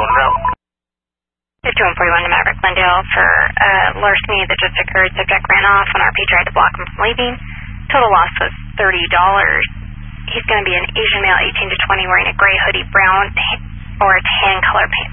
5141 to Maverick Glendale for larceny that just occurred. Subject ran off when RP tried to block him from leaving. Total loss was $30. He's going to be an Asian male, 18 to 20, wearing a gray hoodie, brown or tan color